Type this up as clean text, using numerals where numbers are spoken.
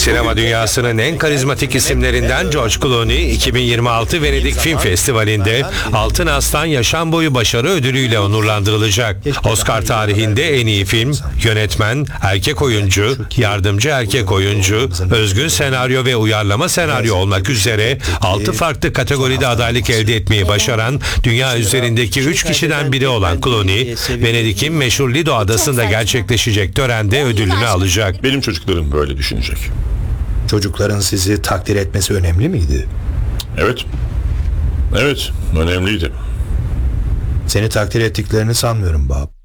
Sinema dünyasının en karizmatik isimlerinden George Clooney, 2026 Venedik Film Festivali'nde Altın Aslan Yaşam Boyu Başarı Ödülü'yle onurlandırılacak. Oscar tarihinde en iyi film, yönetmen, erkek oyuncu, yardımcı erkek oyuncu, özgün senaryo ve uyarlama senaryo olmak üzere 6 farklı kategoride adaylık elde etmeyi başaran dünya üzerindeki 3 kişiden biri olan Clooney, Venedik'in meşhur Lido Adası'nda gerçekleşecek törende ödülünü alacak. Benim çocuklarım böyle düşünecek. Çocukların sizi takdir etmesi önemli miydi? Evet. Evet, önemliydi. Seni takdir ettiklerini sanmıyorum Bob.